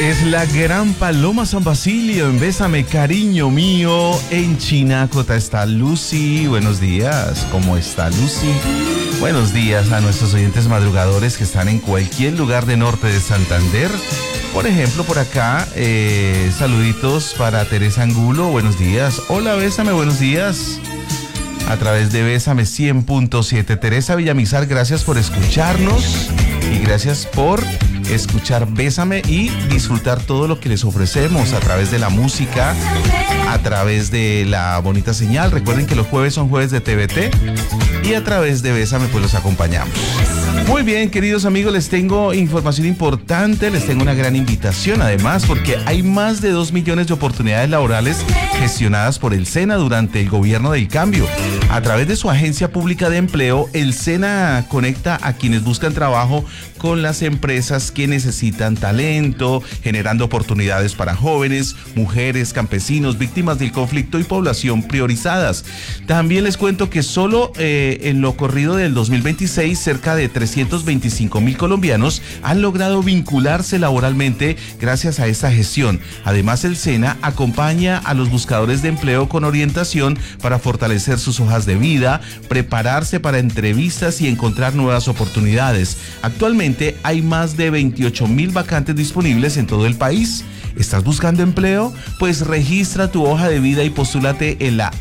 Es la gran Paloma San Basilio en Bésame, cariño mío. En Chinacota está Lucy. Buenos días, ¿cómo está Lucy? Buenos días a nuestros oyentes madrugadores que están en cualquier lugar de norte de Santander. Por ejemplo, por acá, saluditos para Teresa Angulo. Buenos días. Hola, Bésame, buenos días. A través de Bésame 100.7. Teresa Villamizar, gracias por escucharnos y gracias por escuchar Bésame y disfrutar todo lo que les ofrecemos a través de la música, a través de la bonita señal. Recuerden que los jueves son jueves de TVT y a través de Bésame pues los acompañamos. Muy bien, queridos amigos, les tengo información importante, les tengo una gran invitación además, porque hay más de 2 millones de oportunidades laborales gestionadas por el SENA durante el gobierno del cambio. A través de su agencia pública de empleo, el SENA conecta a quienes buscan trabajo con las empresas que necesitan talento, generando oportunidades para jóvenes, mujeres, campesinos, víctimas del conflicto y población priorizadas. También les cuento que solo en lo corrido del 2026, cerca de 325,000 colombianos han logrado vincularse laboralmente gracias a esta gestión. Además, el SENA acompaña a los buscadores de empleo con orientación para fortalecer sus hojas de vida, prepararse para entrevistas y encontrar nuevas oportunidades. Actualmente hay más de 28,000 vacantes disponibles en todo el país. ¿Estás buscando empleo? Pues registra tu hoja de vida y postúlate en la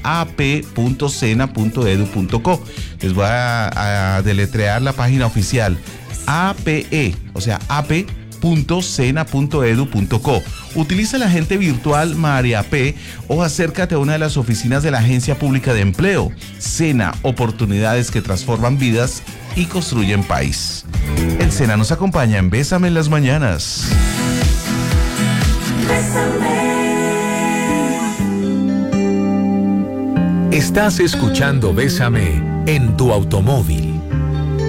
ap.sena.edu.co. Les voy a deletrear la página oficial, APE, o sea, ap.sena.edu.co. Utiliza el agente virtual María P o acércate a una de las oficinas de la Agencia Pública de Empleo. SENA, oportunidades que transforman vidas y construyen país. El SENA nos acompaña en Bésame en las mañanas. Estás escuchando Bésame en tu automóvil.